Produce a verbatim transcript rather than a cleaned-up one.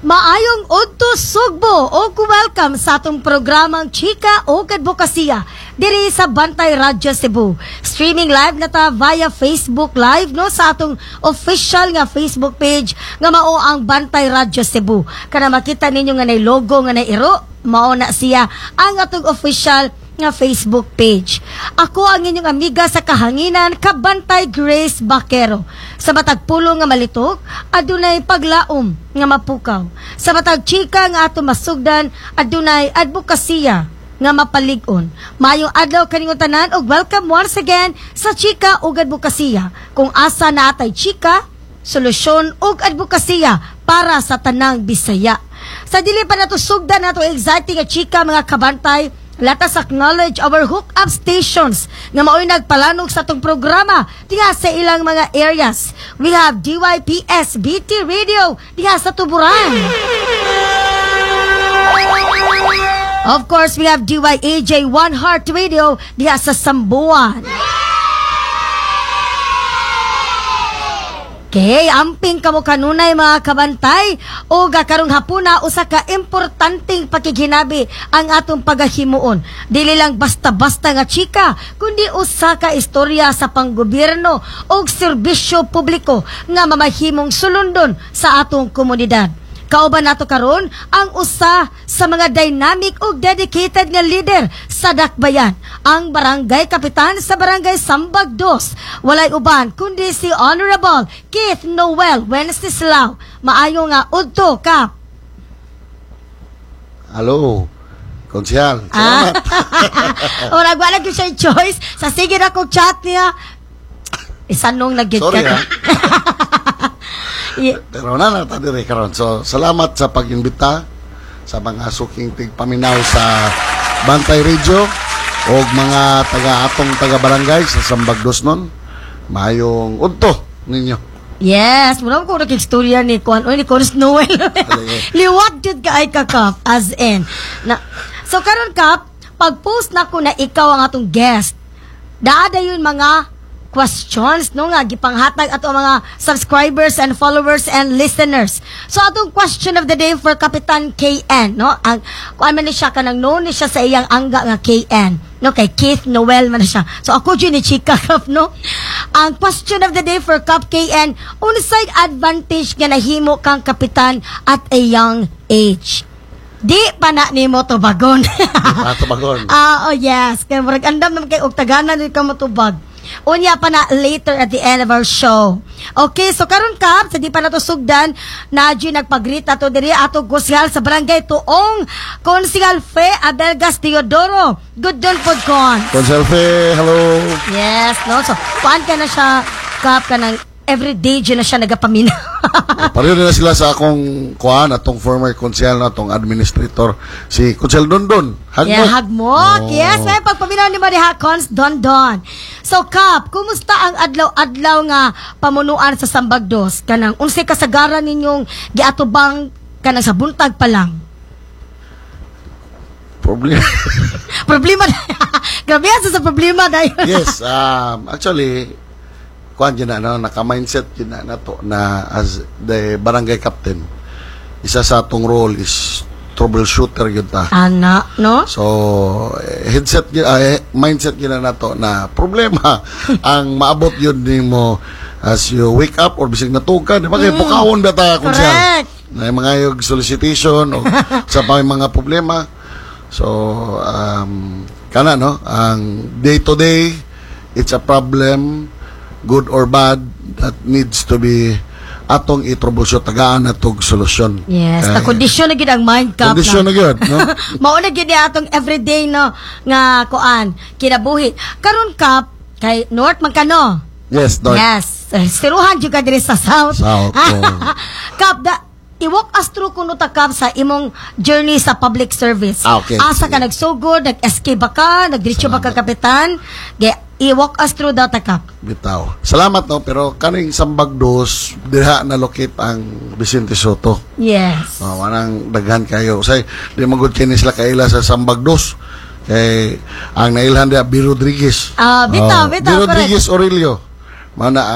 Maayong Udto Sugbo o welcome sa atong programang Chika o Advokasya diri sa Bantay Radyo Cebu. Streaming live na ta via Facebook Live no sa atong official nga Facebook page nga mao ang Bantay Radyo Cebu. Kana makita ninyo nga nay logo nga nay iro, mao na siya ang atong official nga Facebook page. Ako ang inyong amiga sa kahanginan, Kabantay Grace Bakero. Sa matag pulo nga malitok, adunay paglaom nga mapukaw. Sa matag chika nga ato masugdan, adunay advokasya nga mapalig-on. Mayong adlaw kaningon tanan og welcome once again sa Chika ug Advokasya. Kung asa na atay chika, solusyon ug advokasya para sa tanang Bisaya. Sa dili pa nato sugdan nato exciting nga chika mga kabantay, let us acknowledge our hook-up stations nga mao'y nagpalanog sa itong programa diha sa ilang mga areas. We have D Y P S B T Radio diha sa Tuburan. Of course, we have D Y A J One Heart Radio diha sa Sambuan. Okay, amping kamo kanunay mga kabantay o gakarong hapuna usa ka importanteng pakiginabi ang atong pagahimuon. Dili lang basta-basta nga chika, kundi usa ka istorya sa panggobyerno o serbisyo publiko nga mamahimong sulundon sa atong komunidad. Kauban nato karon ang usa sa mga dynamic ug dedicated nga leader sa Dakbayan, ang barangay kapitan sa barangay Sambag dos. Walay uban kundi si Honorable Keith Noel Wenceslao. Maayo nga udto ka. Hello, konsyal. Salamat. Ah. O nagwala ko siya choice sa sige na kong chat niya. Isanong nagit Sorry ka. ha. Yeah. Pero na nata dire karon. So salamat sa pag-imbita sa mga suking tigpaminaw sa Bantay Radio o mga taga atong taga barangay sa Sambag dos non. Mayong udto ninyo. Yes, muna ko nakikistorya ni Kwan o ni Coris Noel. Liwat jud ka ay kakap as in. Na, so karon kap, pag-post na ko na ikaw ang atong guest, daada yun mga questions no nga gipanghatag ato mga subscribers and followers and listeners. So atong question of the day for Kapitan K N no, ang kuan man ni siya kanang no ni siya sa iyang angga nga K N no, kay Keith Noel man siya. So ako jud ni chika kap no. Ang question of the day for Kap K N, unsay advantage nga nahimo kang kapitan at a young age? Di pa na ni mo tubagon. Di pa tubagon. Ah, oh yes, kay murag andam naman kay og taganan ni ka motubag. Unya pa na later at the end of our show. Okay, so karon kap, sa di pa na to sugdan, na dyan nagpagrita to diri ato konsyal sa barangay Tuong, Konsyal Fe Abelgas Teodoro. Good done po kon. Konsyal Fe, hello. Yes, no? So, paan ka na siya, kap ka ng everyday dyan na siya nagapamina. Pareho na sila sa akong kuan atong former konsyal na atong administrator si Konsyal Dondon. Hagmok. Yeah, hagmok. Oh. Yes, may pagpaminaw ni Maria Cons Don Don. So, Kap, kumusta ang adlaw-adlaw nga pamunuan sa Sambag dos? Kanang unsay kasagaran ninyong giatubang kanang sa buntag pa lang? Problema. Problema. Grabe yan sa problema dahil. Yes, um, actually, kuan yun na, no, naka-mindset yun na, na to, na as the barangay captain, isa sa atong role is troubleshooter yun ta. Ana, no? So, eh, headset yun, uh, mindset yun na na to, na problema ang maabot yun ni mo as you wake up or bisig natukan, di ba kayo, mm. pukawon ba ta kung siya? Na mga yung solicitation o sa pa mga problema. So, um, kana, no, ang day to day, it's a problem, good or bad, that needs to be atong i-troubleshoot, tagaan atong solusyon. Yes, ta kondisyon na gid ang mind kap. Kondisyon na gid, no? Mao na gid atong everyday no nga kuan kinabuhi. Karon kap kay North man kano? Yes, North. Yes. Siruhan jud ka diri sa South. South. Oh. Kap da i-walk us through kuno ta kap sa imong journey sa public service. Ah, okay. Asa ka nagsugod, nag-S K ba ka, nagdiretso ba ka kapitan? Ge i-walk us through that kap. Bitaw. Salamat no, pero kaning Sambag dos diha na locate ang Vicente Soto. Yes. Oh, manang daghan kayo. Say, di magud kini sila kaila sa Sambag dos. Kay ang nailhan dia B. Rodriguez. Ah, bitaw, oh, bitaw. B. Rodriguez Aurelio. Mana